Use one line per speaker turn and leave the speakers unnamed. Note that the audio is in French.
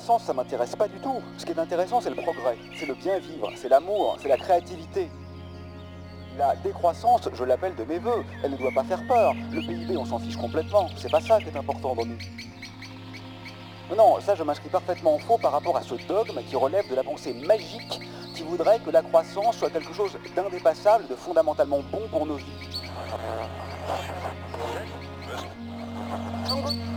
croissance, ça m'intéresse pas du tout. Ce qui est intéressant, c'est le progrès, c'est le bien vivre, c'est l'amour, c'est la créativité. La décroissance, je l'appelle de mes voeux, elle ne doit pas faire peur. Le PIB, on s'en fiche complètement, c'est pas ça qui est important dans nous. Non, ça je m'inscris parfaitement en faux par rapport à ce dogme qui relève de la pensée magique qui voudrait que la croissance soit quelque chose d'indépassable, de fondamentalement bon pour nos vies.